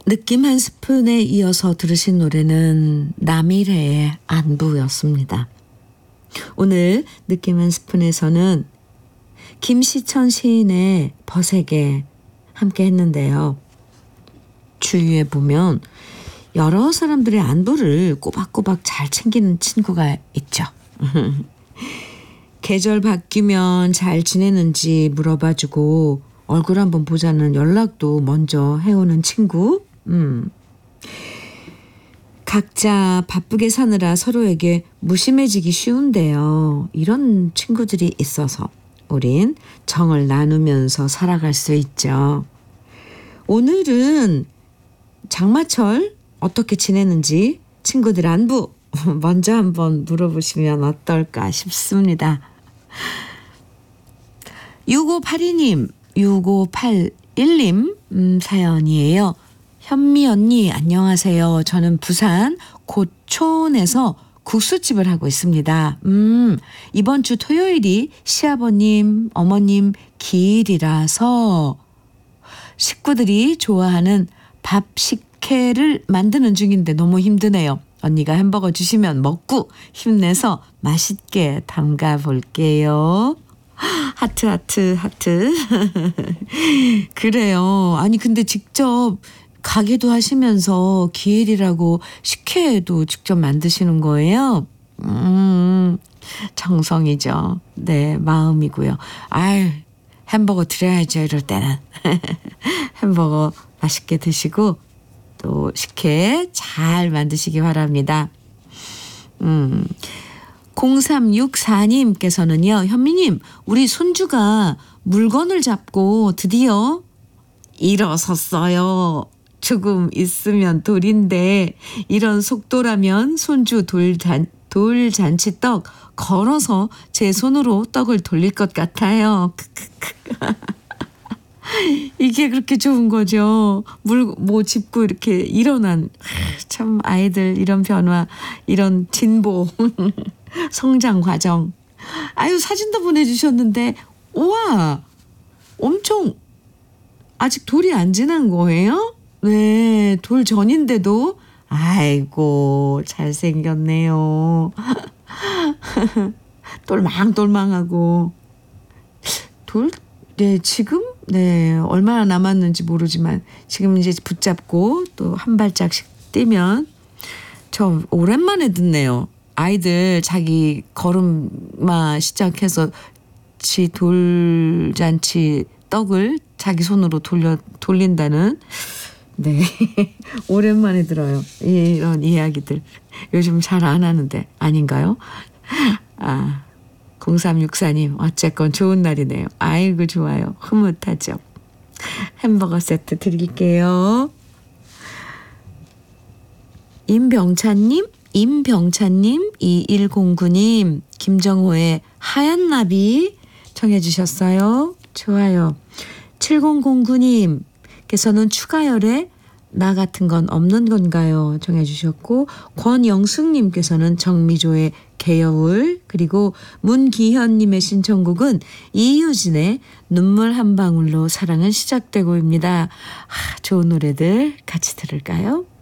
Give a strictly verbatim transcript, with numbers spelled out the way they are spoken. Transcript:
느낌 한 스푼에 이어서 들으신 노래는 남일해의 안부였습니다. 오늘 느낌 한 스푼에서는 김시천 시인의 버색에 함께 했는데요. 주위에 보면 여러 사람들의 안부를 꼬박꼬박 잘 챙기는 친구가 있죠. 계절 바뀌면 잘 지내는지 물어봐주고 얼굴 한번 보자는 연락도 먼저 해오는 친구. 음. 각자 바쁘게 사느라 서로에게 무심해지기 쉬운데요. 이런 친구들이 있어서 우린 정을 나누면서 살아갈 수 있죠. 오늘은 장마철 어떻게 지내는지 친구들 안부 먼저 한번 물어보시면 어떨까 싶습니다. 육오팔이 님, 육오팔일 님 음, 사연이에요. 현미 언니 안녕하세요. 저는 부산 고촌에서 국수집을 하고 있습니다. 음, 이번 주 토요일이 시아버님, 어머님 기일이라서 식구들이 좋아하는 밥 식혜를 만드는 중인데 너무 힘드네요. 언니가 햄버거 주시면 먹고 힘내서 맛있게 담가 볼게요. 하트 하트 하트. 그래요. 아니 근데 직접 가게도 하시면서 기일이라고 식혜도 직접 만드시는 거예요? 음, 정성이죠. 네, 마음이고요. 아유, 햄버거 드려야죠, 이럴 때는. 햄버거 맛있게 드시고 또 식혜 잘 만드시기 바랍니다. 음, 공삼육사 님께서는요. 현미님, 우리 손주가 물건을 잡고 드디어 일어섰어요. 조금 있으면 돌인데 이런 속도라면 손주 돌잔, 돌잔치떡 걸어서 제 손으로 떡을 돌릴 것 같아요. 이게 그렇게 좋은 거죠. 물, 뭐 짚고 이렇게 일어난, 참 아이들 이런 변화, 이런 진보, 성장 과정. 아유, 사진도 보내주셨는데, 우와, 엄청, 아직 돌이 안 지난 거예요? 네, 돌 전인데도, 아이고, 잘생겼네요. 똘망똘망하고. 돌, 네, 지금, 네, 얼마나 남았는지 모르지만, 지금 이제 붙잡고 또 한 발짝씩 뛰면, 저 오랜만에 듣네요. 아이들 자기 걸음마 시작해서 지 돌잔치 떡을 자기 손으로 돌려, 돌린다는, 네, 오랜만에 들어요. 이런 이야기들. 요즘 잘 안 하는데, 아닌가요? 아, 공삼육사 님, 어쨌건 좋은 날이네요. 아이고, 좋아요. 흐뭇하죠. 햄버거 세트 드릴게요. 임병찬님, 임병찬님, 이일공구 님, 김정호의 하얀 나비 청해 주셨어요. 좋아요. 칠공공구 님께서는 추가열의 나 같은 건 없는 건가요? 정해 주셨고, 권영숙님께서는 정미조의 개여울, 그리고 문기현님의 신청곡은 이유진의 눈물 한 방울로 사랑은 시작되고입니다. 아, 좋은 노래들 같이 들을까요?